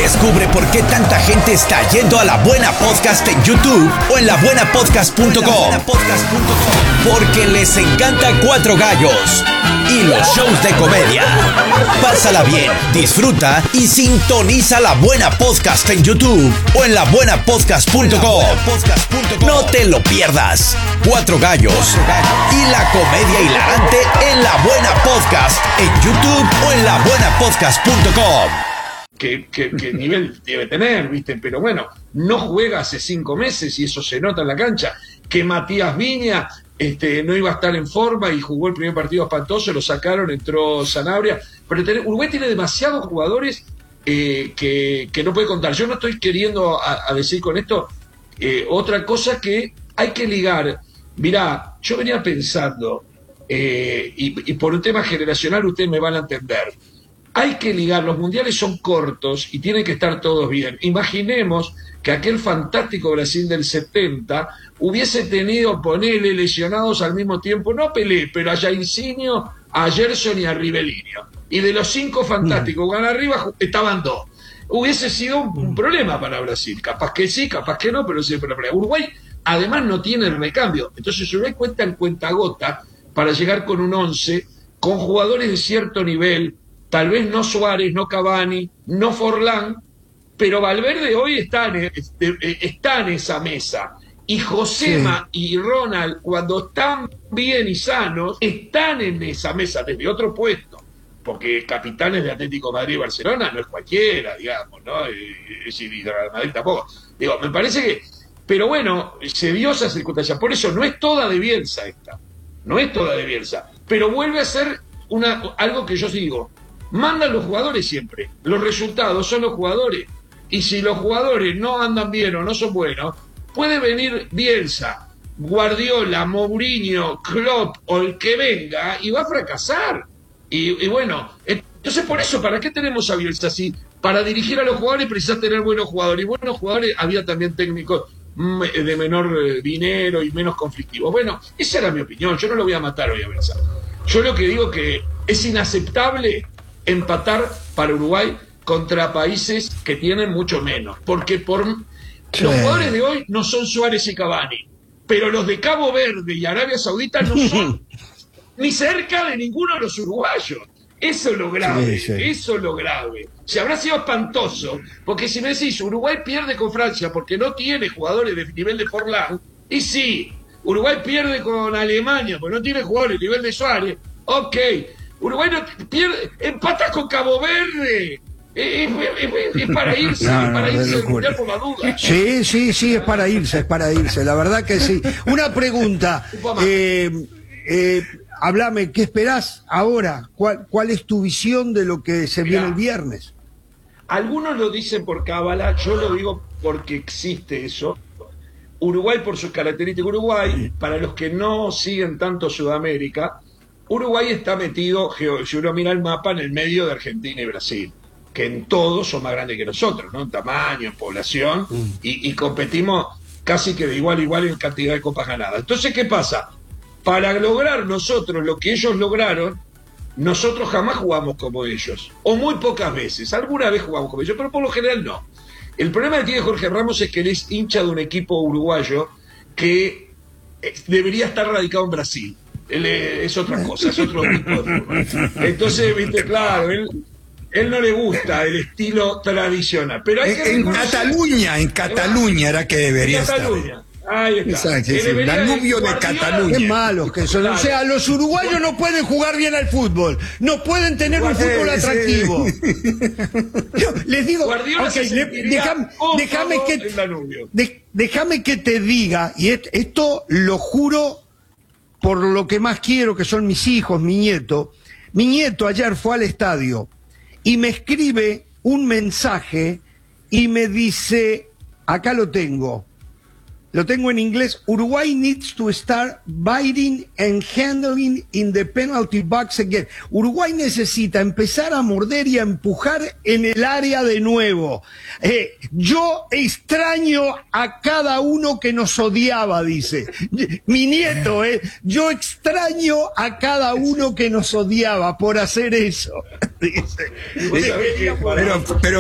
Descubre por qué tanta gente está yendo a La Buena Podcast en YouTube o en labuenapodcast.com. Porque les encanta Cuatro Gallos y los shows de comedia. Pásala bien, disfruta y sintoniza La Buena Podcast en YouTube o en labuenapodcast.com. No te lo pierdas. Cuatro Gallos y la comedia hilarante en La Buena Podcast en YouTube o en labuenapodcast.com. ¿Qué nivel debe tener, viste? Pero bueno, no juega hace 5 meses y eso se nota en la cancha. Que Matías Viña no iba a estar en forma y jugó el primer partido espantoso, lo sacaron, entró Sanabria. Pero Uruguay tiene demasiados jugadores que no puede contar. Yo no estoy queriendo a decir con esto otra cosa que hay que ligar. Mirá, yo venía pensando, y por un tema generacional ustedes me van a entender. Hay que ligar, los mundiales son cortos y tienen que estar todos bien. Imaginemos que aquel fantástico Brasil del 70 hubiese tenido, ponele, lesionados al mismo tiempo, no a Pelé, pero a Jairzinho, a Gerson y a Rivellino. Y de los 5 fantásticos que van arriba estaban 2. Hubiese sido un problema para Brasil. Capaz que sí, capaz que no, pero siempre para Uruguay. Además no tiene el recambio. Entonces Uruguay cuenta en cuentagota para llegar con un 11, con jugadores de cierto nivel. Tal vez no Suárez, no Cavani, no Forlán, pero Valverde hoy está en esa mesa. Y Josema y Ronald, cuando están bien y sanos, están en esa mesa desde otro puesto. Porque capitanes de Atlético Madrid y Barcelona no es cualquiera, digamos, ¿no? Y Real Madrid tampoco. Digo, me parece que... Pero bueno, se dio esa circunstancia. Por eso no es toda de Bielsa esta. No es toda de Bielsa. Pero vuelve a ser algo que yo digo. Mandan los jugadores siempre. Los resultados son los jugadores. Y si los jugadores no andan bien o no son buenos, puede venir Bielsa, Guardiola, Mourinho, Klopp o el que venga y va a fracasar. Y bueno, entonces por eso, ¿para qué tenemos a Bielsa así? Para dirigir a los jugadores precisas tener buenos jugadores. Y buenos jugadores había también técnicos de menor dinero y menos conflictivos. Bueno, esa era mi opinión. Yo no lo voy a matar hoy a Bielsa. Yo lo que digo que es inaceptable empatar para Uruguay contra países que tienen mucho menos, porque los jugadores de hoy no son Suárez y Cavani, pero los de Cabo Verde y Arabia Saudita no son ni cerca de ninguno de los uruguayos. Eso es lo grave, eso es lo grave. Si habrá sido espantoso, porque si me decís Uruguay pierde con Francia porque no tiene jugadores de nivel de Forlán, y sí, Uruguay pierde con Alemania porque no tiene jugadores de nivel de Suárez, ok. Uruguay no pierde, empata con Cabo Verde. Es para irse, del mundial por la duda. Sí, es para irse, la verdad que sí. Una pregunta, háblame, ¿qué esperás ahora? ¿Cuál es tu visión de lo que se viene el viernes? Algunos lo dicen por cábala, yo lo digo porque existe eso. Uruguay por sus características. Uruguay, para los que no siguen tanto Sudamérica, Uruguay está metido, si uno mira el mapa, en el medio de Argentina y Brasil, que en todo son más grandes que nosotros, ¿no? En tamaño, en población, y competimos casi que de igual a igual en cantidad de copas ganadas. Entonces, ¿qué pasa? Para lograr nosotros lo que ellos lograron, nosotros jamás jugamos como ellos, o muy pocas veces. Alguna vez jugamos como ellos, pero por lo general no. El problema que tiene Jorge Ramos es que él es hincha de un equipo uruguayo que debería estar radicado en Brasil. Él es otra cosa, es otro tipo de fútbol. Entonces, viste, claro, él no le gusta el estilo tradicional. Pero hay que en Cataluña era que debería estar. Ahí está. Exacto, Danubio de Cataluña. Qué malos que son. O sea, los uruguayos no pueden jugar bien al fútbol. No pueden tener un fútbol atractivo. Yo les digo, déjame que te diga, y esto lo juro por lo que más quiero, que son mis hijos, mi nieto. Mi nieto ayer fue al estadio y me escribe un mensaje y me dice, acá lo tengo en inglés: Uruguay needs to start biting and handling in the penalty box again. Uruguay necesita empezar a morder y a empujar en el área de nuevo. Yo extraño a cada uno que nos odiaba, dice. Mi nieto, yo extraño a cada uno que nos odiaba por hacer eso, dice. Pero